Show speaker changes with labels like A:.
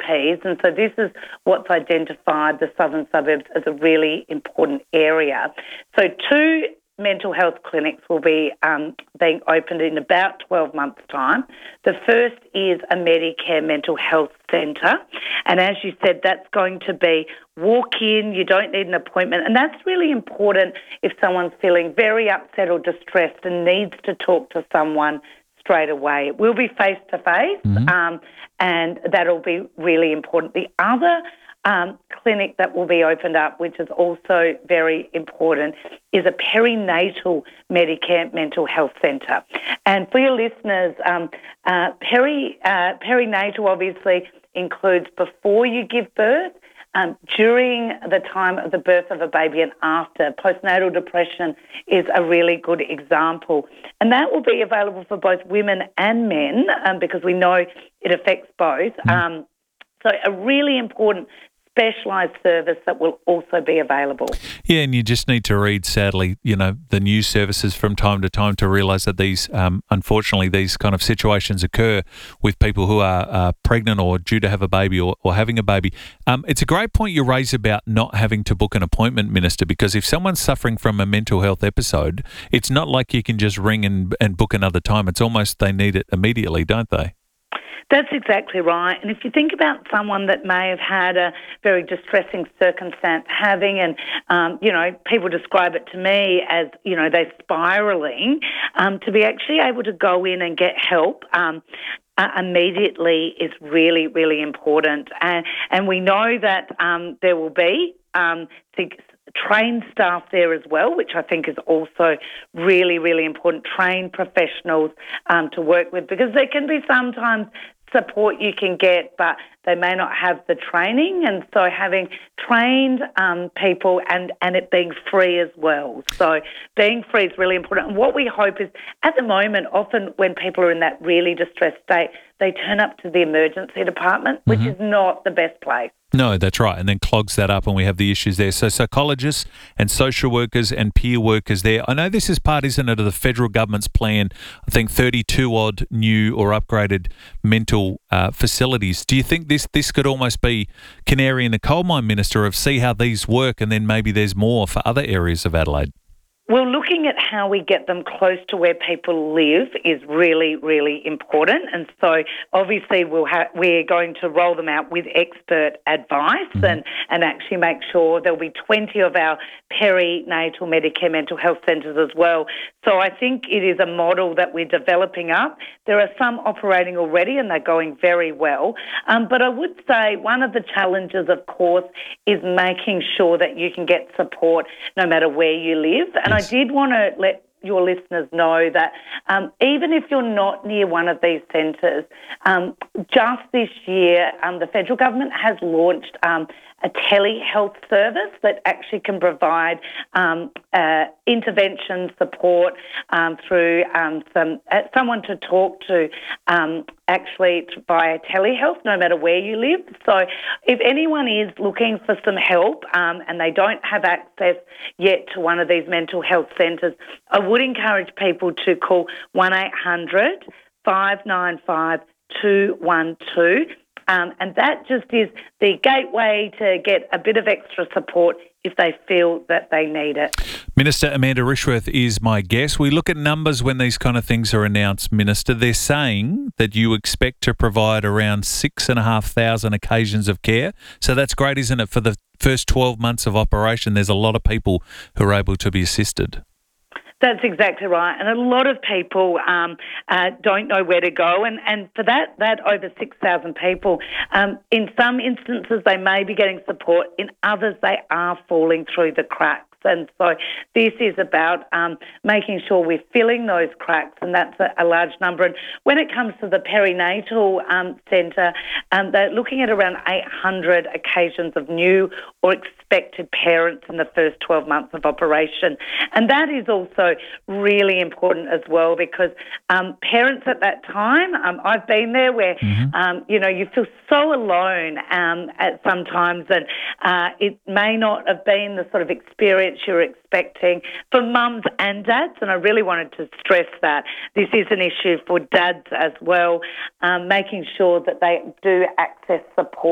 A: GPs, and so this is what's identified the southern suburbs as a really important area. So 2 mental health clinics will be being opened in about 12 months' time. The first is a Medicare mental health centre, and as you said, that's going to be walk-in, you don't need an appointment, and that's really important if someone's feeling very upset or distressed and needs to talk to someone straight away. It will be face-to-face, and that'll be really important. The other clinic that will be opened up, which is also very important, is a perinatal Medicare mental health centre. And for your listeners, perinatal obviously includes before you give birth, during the time of the birth of a baby, and after. Postnatal depression is a really good example. And that will be available for both women and men because we know it affects both. So a really important specialised service that will also be available.
B: Yeah, and you just need to read, sadly, the news services from time to time to realise that these, unfortunately, these kind of situations occur with people who are pregnant or due to have a baby or having a baby. It's a great point you raise about not having to book an appointment, Minister, because if someone's suffering from a mental health episode, it's not like you can just ring and book another time. It's almost they need it immediately, don't they?
A: That's exactly right. And if you think about someone that may have had a very distressing circumstance people describe it to me as, they're spiralling, to be actually able to go in and get help immediately is really, really important. And we know that there will be trained staff there as well, which I think is also really, really important, trained professionals to work with, because there can be sometimes support you can get, but they may not have the training, and so having trained people and it being free as well. So being free is really important. And what we hope is, at the moment, often when people are in that really distressed state, they turn up to the emergency department, which is not the best place.
B: No, that's right, and then clogs that up and we have the issues there. So psychologists and social workers and peer workers there. I know this is part, isn't it, of the federal government's plan, I think 32-odd new or upgraded mental facilities. Do you think this could almost be canary in the coal mine, Minister, of see how these work and then maybe there's more for other areas of Adelaide?
A: Well, looking at how we get them close to where people live is really, really important. And so obviously we're going to roll them out with expert advice and actually make sure there'll be 20 of our perinatal Medicare mental health centres as well. So I think it is a model that we're developing up. There are some operating already and they're going very well. But I would say one of the challenges, of course, is making sure that you can get support no matter where you live. And I did want to let your listeners know that even if you're not near one of these centres, just this year the federal government has launched a telehealth service that actually can provide intervention support through someone to talk to actually via telehealth no matter where you live. So if anyone is looking for some help and they don't have access yet to one of these mental health centres, I would encourage people to call 1800 595 212. And that just is the gateway to get a bit of extra support if they feel that they need it.
B: Minister Amanda Rishworth is my guest. We look at numbers when these kind of things are announced, Minister. They're saying that you expect to provide around 6,500 occasions of care. So that's great, isn't it? For the first 12 months of operation, there's a lot of people who are able to be assisted.
A: That's exactly right. And a lot of people don't know where to go. And for that over 6,000 people, in some instances they may be getting support. In others, they are falling through the cracks. And so this is about making sure we're filling those cracks, and that's a large number. And when it comes to the perinatal centre, they're looking at around 800 occasions of new or expected parents in the first 12 months of operation. And that is also really important as well, because parents at that time, I've been there where, you feel so alone at sometimes, and it may not have been the sort of experience you're expecting for mums and dads, and I really wanted to stress that this is an issue for dads as well, making sure that they do access support